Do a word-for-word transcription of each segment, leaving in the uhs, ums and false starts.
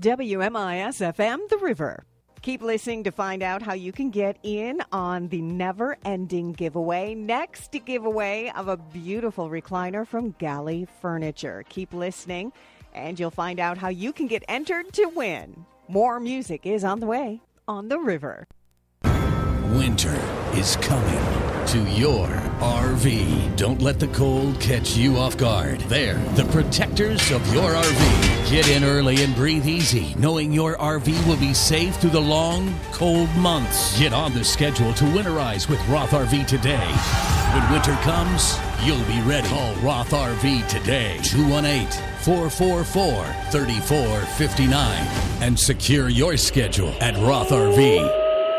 W M I S F M, The River. Keep listening to find out how you can get in on the never-ending giveaway. Next giveaway of a beautiful recliner from Galley Furniture. Keep listening, and you'll find out how you can get entered to win. More music is on the way on The River. Winter is coming to your R V. Don't let the cold catch you off guard. They're the protectors of your R V. Get in early and breathe easy, knowing your R V will be safe through the long, cold months. Get on the schedule to winterize with Roth R V today. When winter comes, you'll be ready. Call Roth R V today, two one eight, four four four, three four five nine, and secure your schedule at Roth R V.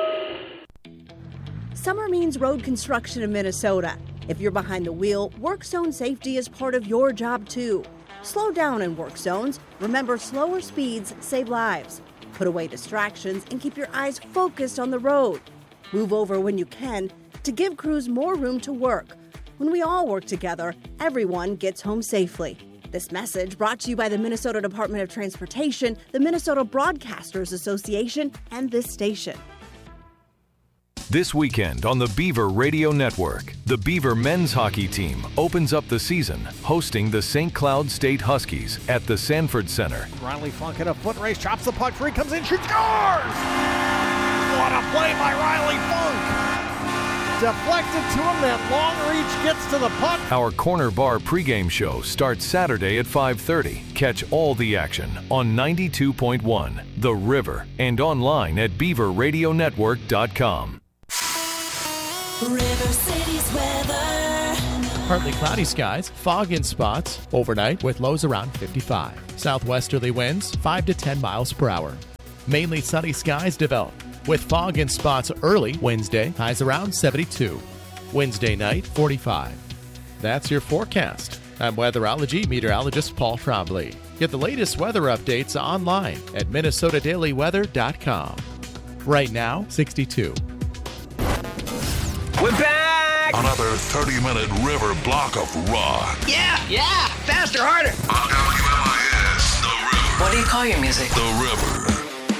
Summer means road construction in Minnesota. If you're behind the wheel, work zone safety is part of your job too. Slow down in work zones. Remember, slower speeds save lives. Put away distractions and keep your eyes focused on the road. Move over when you can to give crews more room to work. When we all work together, everyone gets home safely. This message brought to you by the Minnesota Department of Transportation, the Minnesota Broadcasters Association, and this station. This weekend on the Beaver Radio Network, the Beaver men's hockey team opens up the season hosting the Saint Cloud State Huskies at the Sanford Center. Riley Funk in a foot race, chops the puck free, comes in, shoots, scores! What a play by Riley Funk! Deflected to him, that long reach gets to the puck. Our Corner Bar pregame show starts Saturday at five thirty. Catch all the action on ninety-two point one, The River, and online at beaver radio network dot com. River City's weather. Partly cloudy skies, fog in spots, overnight with lows around fifty-five. Southwesterly winds five to ten miles per hour. Mainly sunny skies develop, with fog in spots early Wednesday, highs around seventy-two. Wednesday night, forty-five. That's your forecast. I'm weatherology meteorologist Paul Trombley. Get the latest weather updates online at minnesota daily weather dot com. Right now, sixty-two. We're back! Another thirty-minute river block of rock. Yeah, yeah! Faster, harder! On W M I S, The River. What do you call your music? The River.